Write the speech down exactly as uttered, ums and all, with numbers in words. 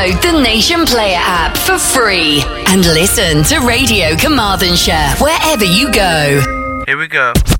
Download the Nation Player app for free and listen to Radio Carmarthenshire wherever you go. Here we go.